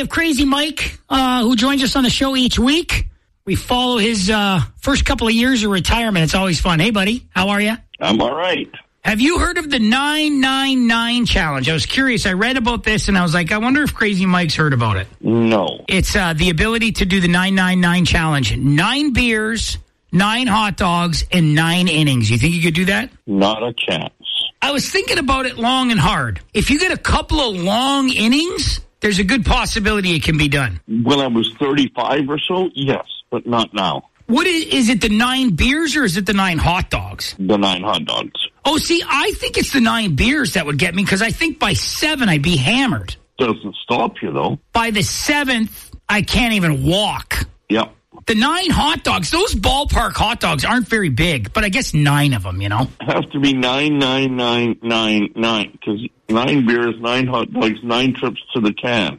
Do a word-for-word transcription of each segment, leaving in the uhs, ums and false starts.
have Crazy Mike, uh, who joins us on the show each week. We follow his uh, first couple of years of retirement. It's always fun. Hey, buddy, how are you? I'm all right. Have you heard of the nine nine nine challenge? I was curious. I read about this, and I was like, I wonder if Crazy Mike's heard about it. No. It's uh, the ability to do the nine nine nine challenge. Nine beers, nine hot dogs, and nine innings. You think you could do that? Not a chance. I was thinking about it long and hard. If you get a couple of long innings, there's a good possibility it can be done. When I was thirty-five or so, yes, but not now. What is, is it the nine beers or is it the nine hot dogs? The nine hot dogs. Oh, see, I think it's the nine beers that would get me because I think by seven I'd be hammered. Doesn't stop you, though. By the seventh, I can't even walk. Yep. The nine hot dogs, those ballpark hot dogs aren't very big, but I guess nine of them, you know? Have to be nine, nine, nine, nine, nine, because nine beers, nine hot dogs, nine trips to the can.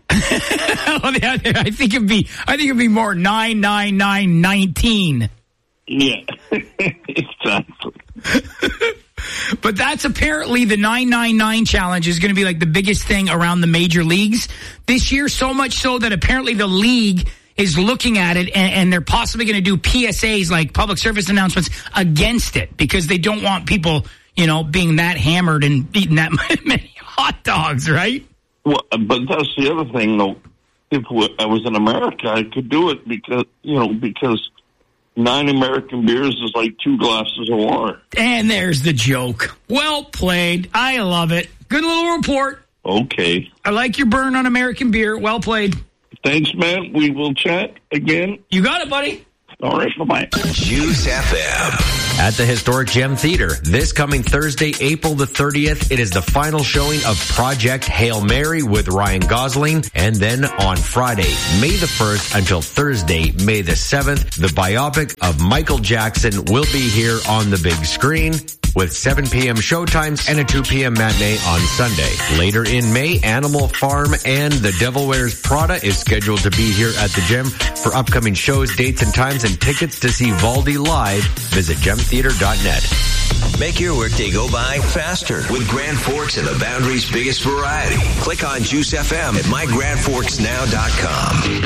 I think it'd be, I think it'd be more nine, nine, nine, nineteen. Yeah, exactly. But that's apparently the nine nine nine challenge is going to be like the biggest thing around the major leagues this year, so much so that apparently the league is looking at it, and, and they're possibly going to do P S As, like public service announcements, against it because they don't want people, you know, being that hammered and eating that many hot dogs, right? Well, but that's the other thing, though. If I was in America, I could do it because, you know, because nine American beers is like two glasses of water. And there's the joke. Well played. I love it. Good little report. Okay. I like your burn on American beer. Well played. Thanks, man. We will chat again. You got it, buddy. All right, bye-bye. Juice F M. At the historic Gem Theater, this coming Thursday, April the thirtieth, it is the final showing of Project Hail Mary with Ryan Gosling. And then on Friday, May the first until Thursday, May the seventh, the biopic of Michael Jackson will be here on the big screen with seven p.m. showtimes and a two p.m. matinee on Sunday. Later in May, Animal Farm and The Devil Wears Prada is scheduled to be here at the Gem for upcoming shows, dates, and times, and tickets to see Valdi live. Visit gem theater dot net. Make your workday go by faster with Grand Forks and the Boundary's biggest variety. Click on Juice F M at my grand forks now dot com.